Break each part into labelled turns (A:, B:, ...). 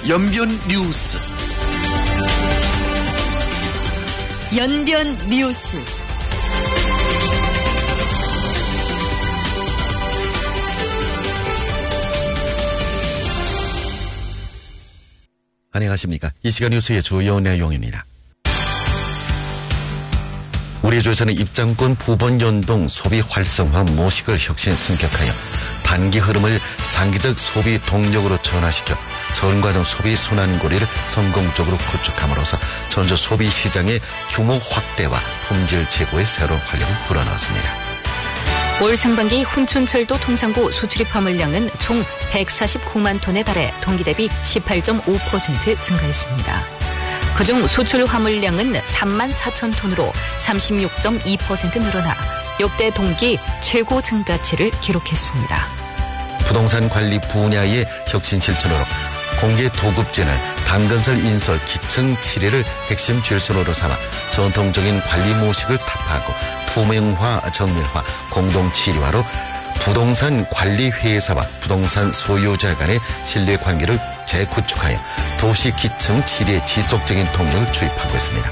A: 연변 뉴스.
B: 연변 뉴스.
C: 안녕하십니까. 이 시간 뉴스의 주요 내용입니다. 우리 주에서는 입장권 부분 연동 소비 활성화 모식을 혁신 승격하여 단기 흐름을 장기적 소비 동력으로 전환시켜 전과정 소비 순환고리를 성공적으로 구축함으로써 전주 소비 시장의 규모 확대와 품질 제고의 새로운 활력을 불어넣었습니다.
B: 올 상반기 훈춘철도 통상고 수출입 화물량은 총 149만 톤에 달해 동기 대비 18.5% 증가했습니다. 그중 수출 화물량은 3만 4천 톤으로 36.2% 늘어나 역대 동기 최고 증가치를 기록했습니다.
C: 부동산 관리 분야의 혁신 실천으로 공개 도급제는 당근설 인설 기층 칠해를 핵심 질서로 삼아 전통적인 관리 모식을 타파하고 투명화 정밀화 공동 치료화로 부동산 관리 회사와 부동산 소유자 간의 신뢰 관계를 재구축하여 도시 기층 칠해 지속적인 동력을 주입하고 있습니다.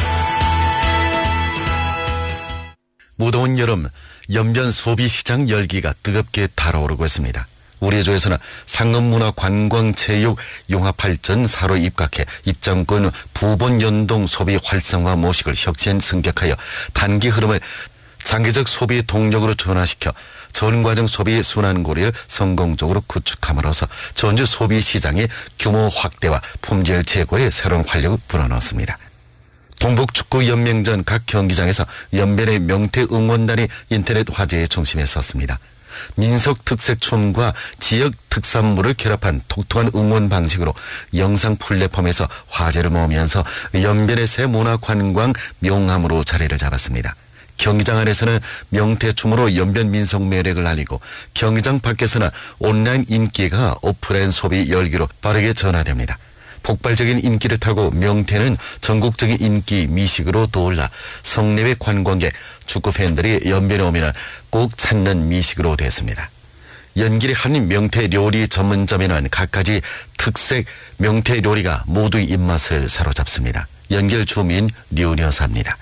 C: 무더운 여름 연변 소비시장 열기가 뜨겁게 달아오르고 있습니다. 우리 주에서는 상업문화관광체육 용합발전 4로 입각해 입장권 부분 연동 소비 활성화 모식을 혁신 승격하여 단기 흐름을 장기적 소비 동력으로 전환시켜 전과정 소비 순환고리를 성공적으로 구축함으로써 전주 소비시장의 규모 확대와 품질 제고에 새로운 활력을 불어넣었습니다. 동북축구연맹전 각 경기장에서 연변의 명태 응원단이 인터넷 화제의 중심에 섰습니다. 민속 특색춤과 지역 특산물을 결합한 독특한 응원 방식으로 영상 플랫폼에서 화제를 모으면서 연변의 새 문화관광 명함으로 자리를 잡았습니다. 경기장 안에서는 명태춤으로 연변 민속 매력을 알리고 경기장 밖에서는 온라인 인기가 오프라인 소비 열기로 빠르게 전화됩니다. 폭발적인 인기를 타고 명태는 전국적인 인기 미식으로 떠올라 성내외 관광객, 축구팬들이 연변에 오면 꼭 찾는 미식으로 됐습니다. 연길의 한 명태 요리 전문점에는 각가지 특색 명태 요리가 모두의 입맛을 사로잡습니다. 연길 주민 류녀 여사입니다.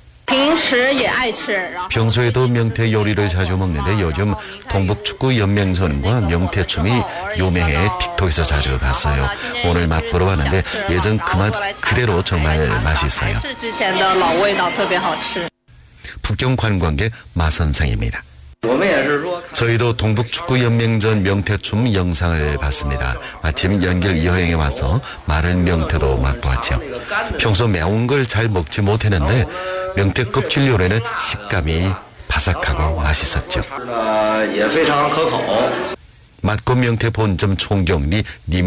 C: 평소에도 명태 요리를 자주 먹는데 요즘 동북축구연맹전과 명태춤이 유명해 틱톡에서 자주 봤어요. 오늘 맛보러 왔는데 예전 그 맛 그대로 정말 맛있어요. 북경 관광객 마선생입니다. 저희도 동북축구연맹전 명태춤 영상을 봤습니다. 마침 연길 여행에 와서 마른 명태도 맛보았죠. 평소 매운 걸 잘 먹지 못했는데 명태 껍질 요리는 식감이 바삭하고 맛있었죠. 맛고 명태 본점 총경리 님